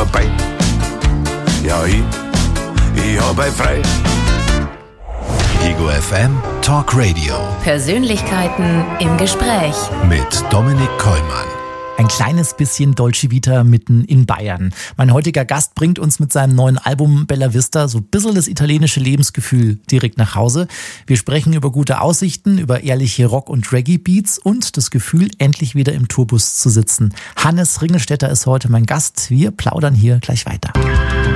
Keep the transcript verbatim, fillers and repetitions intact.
vorbei. Ja, ich, ich hab ein frei. Ego F M Talk Radio. Persönlichkeiten im Gespräch. Mit Dominik Kollmann. Ein kleines bisschen Dolce Vita mitten in Bayern. Mein heutiger Gast bringt uns mit seinem neuen Album Bella Vista so ein bisschen das italienische Lebensgefühl direkt nach Hause. Wir sprechen über gute Aussichten, über ehrliche Rock- und Reggae-Beats und das Gefühl, endlich wieder im Tourbus zu sitzen. Hannes Ringelstetter ist heute mein Gast. Wir plaudern hier gleich weiter.